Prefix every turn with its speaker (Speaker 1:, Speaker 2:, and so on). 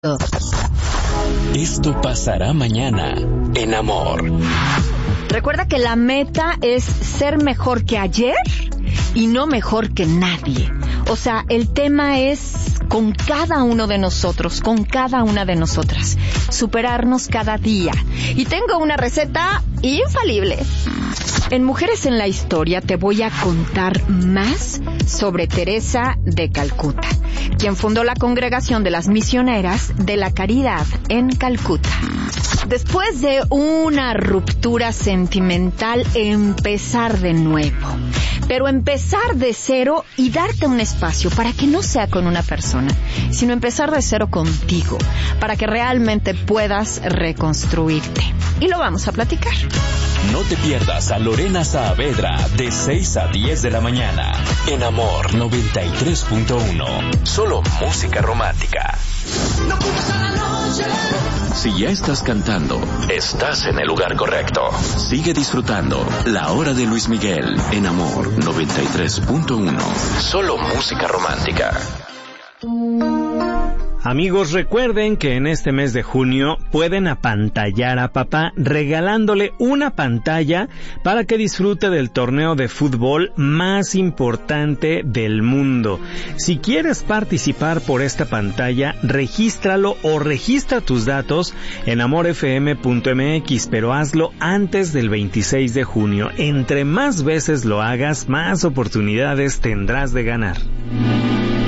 Speaker 1: Esto pasará mañana en Amor.
Speaker 2: Recuerda que la meta es ser mejor que ayer y no mejor que nadie. O sea, el tema es con cada uno de nosotros, con cada una de nosotras, superarnos cada día. Y tengo una receta infalible. En Mujeres en la Historia te voy a contar más sobre Teresa de Calcuta, quien fundó la Congregación de las Misioneras de la Caridad en Calcuta. Después de una ruptura sentimental, empezar de nuevo. Pero empezar de cero y darte un espacio para que no sea con una persona, sino empezar de cero contigo, para que realmente puedas reconstruirte. Y lo vamos a platicar.
Speaker 1: No te pierdas a Lorena Saavedra de 6 a 10 de la mañana en Amor 93.1. Solo música romántica. Si ya estás cantando, estás en el lugar correcto. Sigue disfrutando La Hora de Luis Miguel en Amor 93.1. Solo música romántica.
Speaker 3: Amigos, recuerden que en este mes de junio pueden apantallar a papá regalándole una pantalla para que disfrute del torneo de fútbol más importante del mundo. Si quieres participar por esta pantalla, regístralo o registra tus datos en amorfm.mx, pero hazlo antes del 26 de junio. Entre más veces lo hagas, más oportunidades tendrás de ganar.